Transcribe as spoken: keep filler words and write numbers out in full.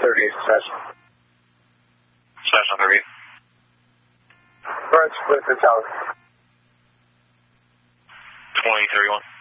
thirty, Cessna. Cessna thirty. Right, split the tower. twenty thirty-one.